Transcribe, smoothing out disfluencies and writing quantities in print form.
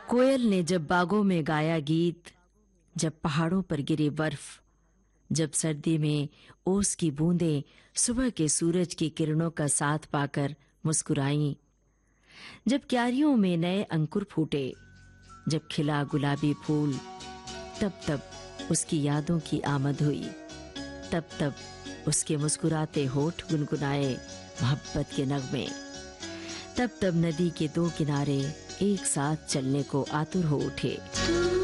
कोयल ने जब बागों में गाया गीत, जब पहाड़ों पर गिरी बर्फ, जब सर्दी में ओस की बूंदें सुबह के सूरज की किरणों का साथ पाकर मुस्कुराईं, जब क्यारियों में नए अंकुर फूटे, जब खिला गुलाबी फूल, तब तब उसकी यादों की आमद हुई। तब तब उसके मुस्कुराते होठ गुनगुनाए मोहब्बत के नगमे। तब तब नदी के दो किनारे एक साथ चलने को आतुर हो उठे।